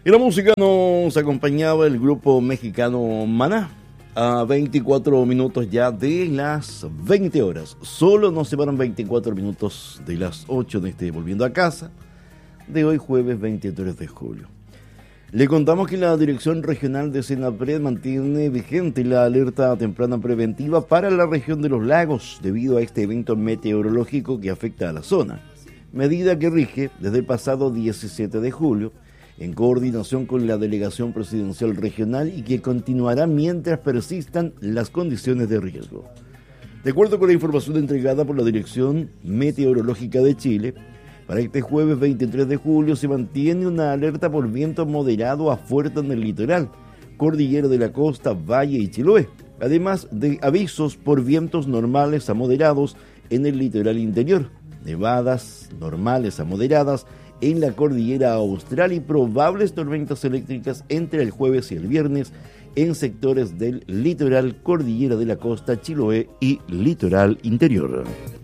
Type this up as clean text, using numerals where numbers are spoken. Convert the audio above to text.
Y la música nos acompañaba el grupo mexicano Maná. A 24 minutos ya de las 20 horas. Solo nos separan 24 minutos de las 8 de este Volviendo a Casa de hoy, jueves 23 de julio. Le contamos que la Dirección Regional de Senapred mantiene vigente la alerta temprana preventiva para la región de los lagos debido a este evento meteorológico que afecta a la zona. Medida que rige desde el pasado 17 de julio en coordinación con la Delegación Presidencial Regional y que continuará mientras persistan las condiciones de riesgo. De acuerdo con la información entregada por la Dirección Meteorológica de Chile, para este jueves 23 de julio se mantiene una alerta por viento moderado a fuerte en el litoral, Cordillera de la Costa, Valle y Chiloé, además de avisos por vientos normales a moderados en el litoral interior, nevadas normales a moderadas en la Cordillera Austral y probables tormentas eléctricas entre el jueves y el viernes en sectores del litoral, Cordillera de la Costa, Chiloé y litoral interior.